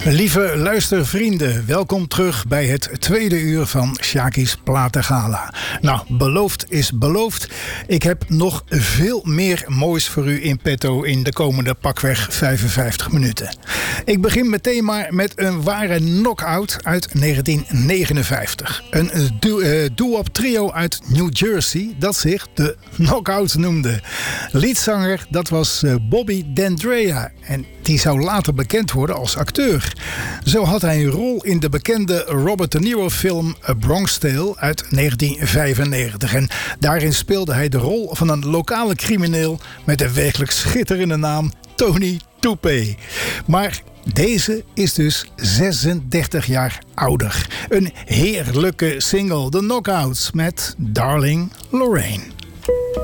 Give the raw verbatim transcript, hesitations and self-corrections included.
Lieve luistervrienden, welkom terug bij het tweede uur van Sjaki's Platengala. Nou, beloofd is beloofd. Ik heb nog veel meer moois voor u in petto in de komende pakweg vijfenvijftig minuten. Ik begin meteen maar met een ware knock-out uit negentien negenenvijftig. Een do- uh, doo-wop trio uit New Jersey dat zich de Knockouts noemde. Liedzanger, dat was uh, Bobby D'Andrea en die zou later bekend worden als acteur. Zo had hij een rol in de bekende Robert De Niro film A Bronx Tale uit negentien vijfennegentig. En daarin speelde hij de rol van een lokale crimineel met de werkelijk schitterende naam Tony Toupee. Maar deze is dus zesendertig jaar ouder. Een heerlijke single, The Knockouts met Darling Lorraine.